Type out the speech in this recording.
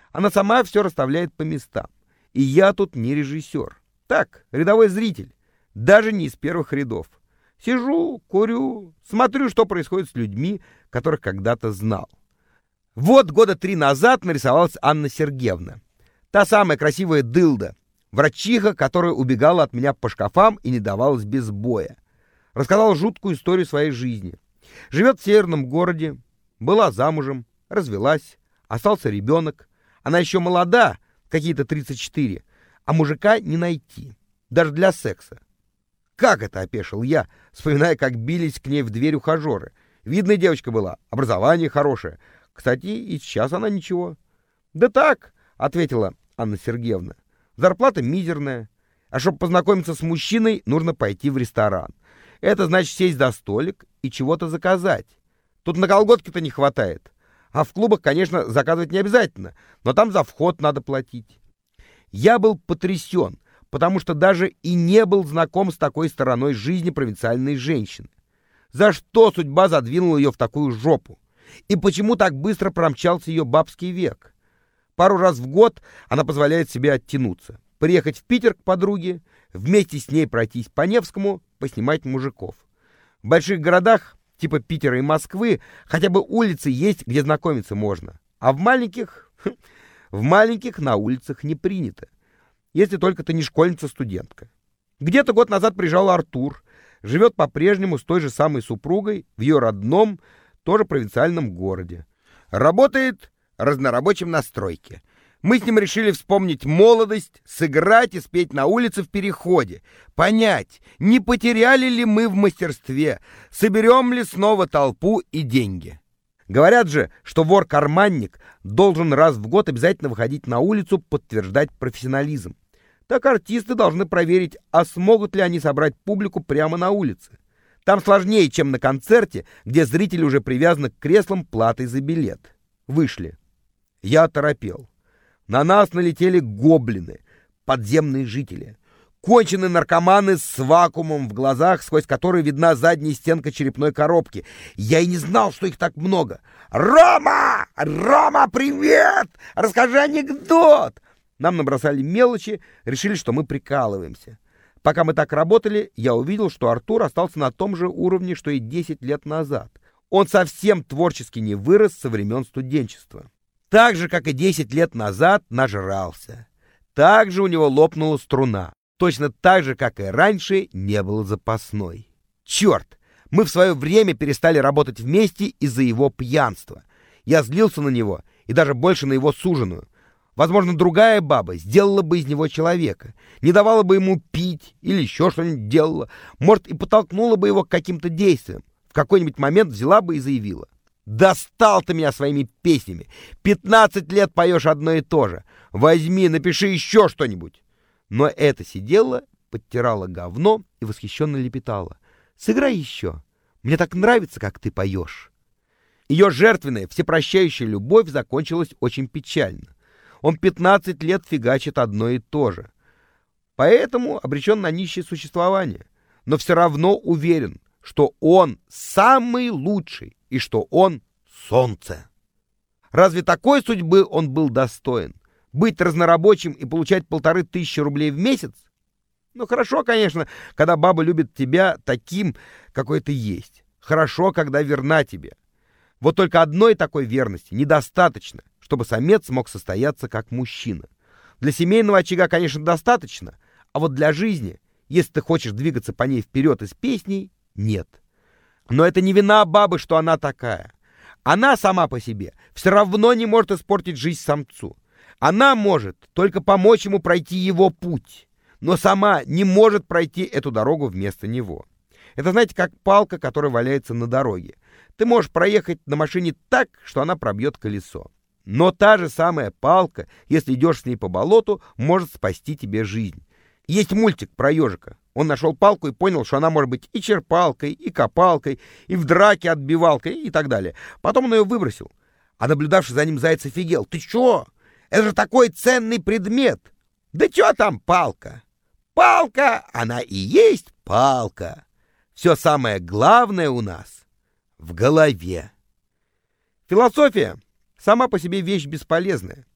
Она сама все расставляет по местам. И я тут не режиссер. Так, рядовой зритель, даже не из первых рядов. Сижу, курю, смотрю, что происходит с людьми, которых когда-то знал. Вот года 3 назад нарисовалась Анна Сергеевна. Та самая красивая дылда, врачиха, которая убегала от меня по шкафам и не давалась без боя. Рассказала жуткую историю своей жизни. Живет в северном городе, была замужем, развелась, остался ребенок. Она еще молода, какие-то 34, а мужика не найти, даже для секса. Как это, опешил я, вспоминая, как бились к ней в дверь ухажеры. Видная девочка была, образование хорошее. Кстати, и сейчас она ничего. Да так, ответила Анна Сергеевна, зарплата мизерная, а чтобы познакомиться с мужчиной, нужно пойти в ресторан. Это значит сесть за столик и чего-то заказать. Тут на колготки-то не хватает. А в клубах, конечно, заказывать не обязательно, но там за вход надо платить. Я был потрясен, потому что даже и не был знаком с такой стороной жизни провинциальной женщины. За что судьба задвинула ее в такую жопу? И почему так быстро промчался ее бабский век? Пару раз в год она позволяет себе оттянуться, приехать в Питер к подруге, вместе с ней пройтись по Невскому, поснимать мужиков. В больших городах, типа Питера и Москвы, хотя бы улицы есть, где знакомиться можно. А в маленьких на улицах не принято. Если только ты не школьница-студентка. Где-то год назад приезжал Артур, живет по-прежнему с той же самой супругой в ее родном, тоже провинциальном городе. Работает разнорабочим на стройке. Мы с ним решили вспомнить молодость, сыграть и спеть на улице в переходе, понять, не потеряли ли мы в мастерстве, соберем ли снова толпу и деньги. Говорят же, что вор-карманник должен раз в год обязательно выходить на улицу, подтверждать профессионализм. Так артисты должны проверить, а смогут ли они собрать публику прямо на улице. Там сложнее, чем на концерте, где зрители уже привязаны к креслам платой за билет. Вышли. Я оторопел. На нас налетели гоблины, подземные жители. Конченые наркоманы с вакуумом в глазах, сквозь который видна задняя стенка черепной коробки. Я и не знал, что их так много. «Рома! Рома, привет! Расскажи анекдот!» Нам набросали мелочи, решили, что мы прикалываемся. Пока мы так работали, я увидел, что Артур остался на том же уровне, что и 10 лет назад. Он совсем творчески не вырос со времен студенчества. Так же, как и 10 лет назад, нажрался. Так же у него лопнула струна. Точно так же, как и раньше, не было запасной. Черт! Мы в свое время перестали работать вместе из-за его пьянства. Я злился на него и даже больше на его суженую. Возможно, другая баба сделала бы из него человека, не давала бы ему пить или еще что-нибудь делала, может, и подтолкнула бы его к каким-то действиям. В какой-нибудь момент взяла бы и заявила: «Достал ты меня своими песнями! 15 лет поешь одно и то же! Возьми, напиши еще что-нибудь!» Но эта сидела, подтирала говно и восхищенно лепетала: «Сыграй еще! Мне так нравится, как ты поешь!» Ее жертвенная, всепрощающая любовь закончилась очень печально. Он 15 лет фигачит одно и то же. Поэтому обречен на нищее существование. Но все равно уверен, что он самый лучший и что он солнце. Разве такой судьбы он был достоин? Быть разнорабочим и получать 1500 рублей в месяц? Ну, хорошо, конечно, когда баба любит тебя таким, какой ты есть. Хорошо, когда верна тебе. Вот только одной такой верности недостаточно, чтобы самец мог состояться как мужчина. Для семейного очага, конечно, достаточно, а вот для жизни, если ты хочешь двигаться по ней вперед из песней, нет. Но это не вина бабы, что она такая. Она сама по себе все равно не может испортить жизнь самцу. Она может только помочь ему пройти его путь, но сама не может пройти эту дорогу вместо него. Это, знаете, как палка, которая валяется на дороге. Ты можешь проехать на машине так, что она пробьет колесо. Но та же самая палка, если идешь с ней по болоту, может спасти тебе жизнь. Есть мультик про ежика. Он нашел палку и понял, что она может быть и черпалкой, и копалкой, и в драке отбивалкой, и так далее. Потом он ее выбросил. А наблюдавший за ним заяц офигел. «Ты чё? Это же такой ценный предмет!» «Да чё там палка? Палка, она и есть палка. Все самое главное у нас в голове». Философия сама по себе вещь бесполезная.